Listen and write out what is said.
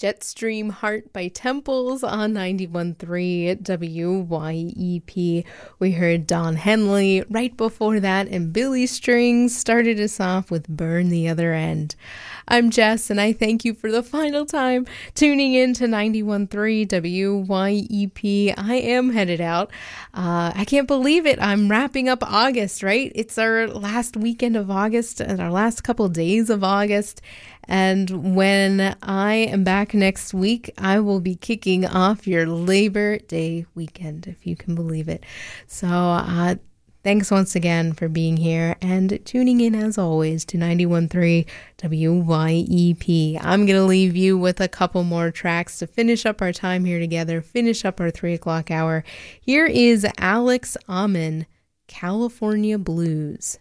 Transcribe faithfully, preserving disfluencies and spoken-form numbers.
Jetstream Heart by Temples on ninety-one point three W Y E P. We heard Don Henley right before that, and Billy Strings started us off with Burn the Other End. I'm Jess, and I thank you for the final time tuning in to ninety-one point three W Y E P. I am headed out. Uh, I can't believe it. I'm wrapping up August, right? It's our last weekend of August and our last couple days of August. And when I am back next week, I will be kicking off your Labor Day weekend, if you can believe it. So uh, thanks once again for being here and tuning in, as always, to ninety-one point three W Y E P. I'm going to leave you with a couple more tracks to finish up our time here together, finish up our three o'clock hour. Here is Alex Ammon, California Blues.